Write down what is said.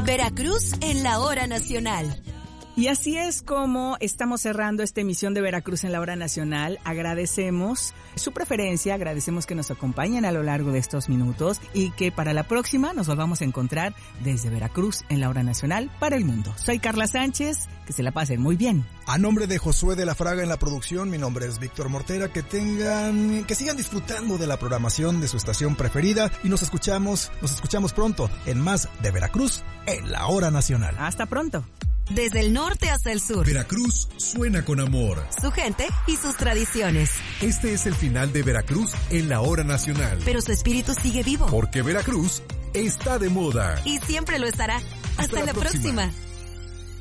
Veracruz en la hora nacional. Y así es como estamos cerrando esta emisión de Veracruz en la hora nacional. Agradecemos su preferencia, agradecemos que nos acompañen a lo largo de estos minutos y que para la próxima nos volvamos a encontrar desde Veracruz en la hora nacional para el mundo. Soy Carla Sánchez, que se la pasen muy bien. A nombre de Josué de la Fraga en la producción, mi nombre es Víctor Mortera, que sigan disfrutando de la programación de su estación preferida y nos escuchamos pronto en más de Veracruz en la hora nacional. Hasta pronto. Desde el norte hasta el sur. Veracruz suena con amor. Su gente y sus tradiciones. Este es el final de Veracruz en la hora nacional. Pero su espíritu sigue vivo. Porque Veracruz está de moda. Y siempre lo estará. Hasta la próxima.